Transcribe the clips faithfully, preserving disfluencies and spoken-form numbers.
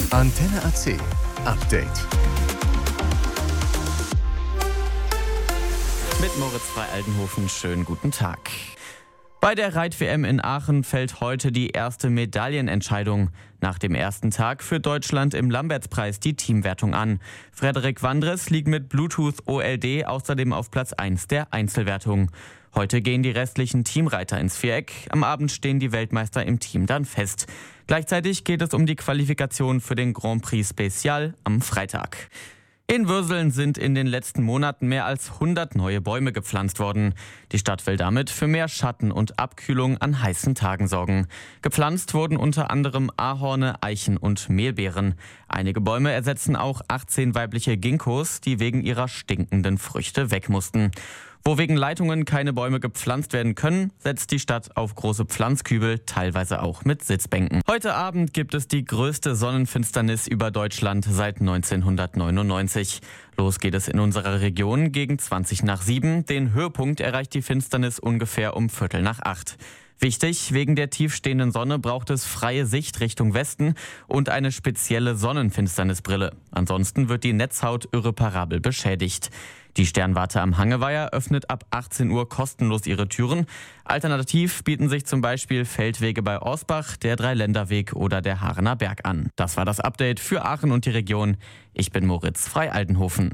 Antenne A C Update. Mit Moritz Frei-Aldenhofen, schönen guten Tag. Bei der Reit-W M in Aachen fällt heute die erste Medaillenentscheidung. Nach dem ersten Tag führt Deutschland im Lamberts-Preis die Teamwertung an. Frederik Wandres liegt mit Bluetooth O L D außerdem auf Platz eins der Einzelwertung. Heute gehen die restlichen Teamreiter ins Viereck. Am Abend stehen die Weltmeister im Team dann fest. Gleichzeitig geht es um die Qualifikation für den Grand Prix Special am Freitag. In Würseln sind in den letzten Monaten mehr als hundert neue Bäume gepflanzt worden. Die Stadt will damit für mehr Schatten und Abkühlung an heißen Tagen sorgen. Gepflanzt wurden unter anderem Ahorne, Eichen und Mehlbeeren. Einige Bäume ersetzen auch achtzehn weibliche Ginkgos, die wegen ihrer stinkenden Früchte weg mussten. Wo wegen Leitungen keine Bäume gepflanzt werden können, setzt die Stadt auf große Pflanzkübel, teilweise auch mit Sitzbänken. Heute Abend gibt es die größte Sonnenfinsternis über Deutschland seit neunzehnhundertneunundneunzig. Los geht es in unserer Region gegen zwanzig nach sieben. Den Höhepunkt erreicht die Finsternis ungefähr um Viertel nach acht. Wichtig, wegen der tiefstehenden Sonne braucht es freie Sicht Richtung Westen und eine spezielle Sonnenfinsternisbrille. Ansonsten wird die Netzhaut irreparabel beschädigt. Die Sternwarte am Hangeweiher öffnet ab achtzehn Uhr kostenlos ihre Türen. Alternativ bieten sich zum Beispiel Feldwege bei Orsbach, der Dreiländerweg oder der Haarener Berg an. Das war das Update für Aachen und die Region. Ich bin Moritz Frei-Aldenhofen.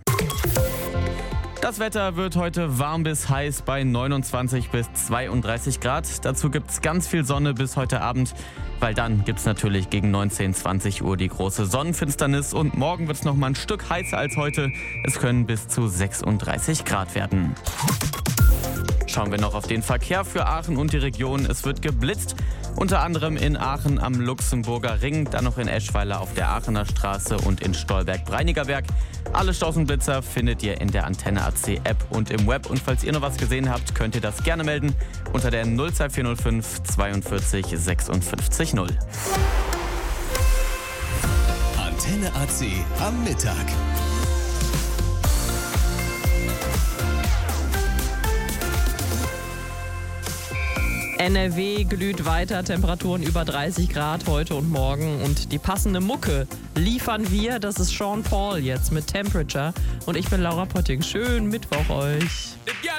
Das Wetter wird heute warm bis heiß bei neunundzwanzig bis zweiunddreißig Grad. Dazu gibt es ganz viel Sonne bis heute Abend, weil dann gibt es natürlich gegen neunzehn, zwanzig Uhr die große Sonnenfinsternis und morgen wird es noch mal ein Stück heißer als heute. Es können bis zu sechsunddreißig Grad werden. Schauen wir noch auf den Verkehr für Aachen und die Region. Es wird geblitzt, unter anderem in Aachen am Luxemburger Ring, dann noch in Eschweiler auf der Aachener Straße und in Stolberg-Breinigerberg. Alle Staus und Blitzer findet ihr in der Antenne A C App und im Web. Und falls ihr noch was gesehen habt, könnt ihr das gerne melden unter der null zwei vier null fünf zweiundvierzig sechsundfünfzig null. Antenne A C am Mittag. N R W glüht weiter, Temperaturen über dreißig Grad heute und morgen. Und die passende Mucke liefern wir. Das ist Sean Paul jetzt mit Temperature. Und ich bin Laura Potting. Schönen Mittwoch euch.